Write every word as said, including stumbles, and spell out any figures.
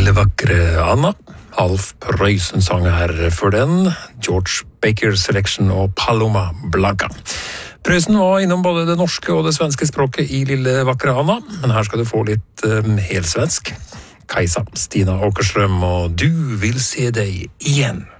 Lille vakre Anna. Alf Prøysen sang her for den. George Baker Selection og Paloma Blanca. Prøysen var innom både det norske og det svenske språket i Lille vakre Anna, men her skal du få litt um, helsvensk. Kajsa, Stina Åkerstrøm og Du vil se deg igjen.